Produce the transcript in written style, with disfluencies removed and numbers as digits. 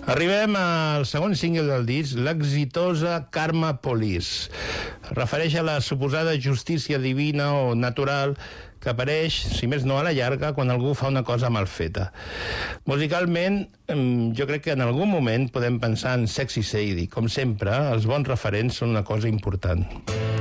Arribem al segon single del disc, l'exitosa Karma Police. Refereix a la suposada justícia divina o natural que apareix, si més no a la llarga, quan algú fa una cosa mal feta. Musicalment, jo crec que en algun moment podem pensar en Sexy Sadie. Com sempre, els bons referents són una cosa important.